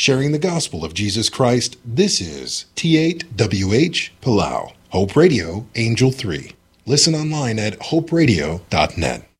sharing the gospel of Jesus Christ. This is T8WH Palau, Hope Radio, Angel 3. Listen online at hoperadio.net.